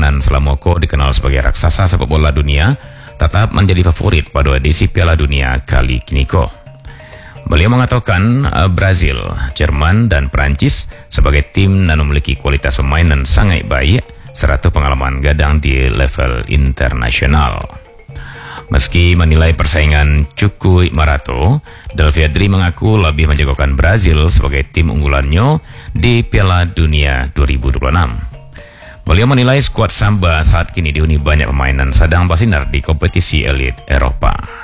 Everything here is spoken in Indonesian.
Fernand Slamoko, dikenal sebagai raksasa sepak bola dunia, tetap menjadi favorit pada edisi Piala Dunia kali ini. Beliau mengatakan Brazil, Jerman, dan Perancis sebagai tim yang memiliki kualitas pemain yang sangat baik serta pengalaman gadang di level internasional. Meski menilai persaingan cukup marato, Del Piero mengaku lebih menjagokan Brazil sebagai tim unggulannya di Piala Dunia 2026. Beliau menilai skuad Samba saat kini dihuni banyak pemain yang sedang bersinar di kompetisi elit Eropa.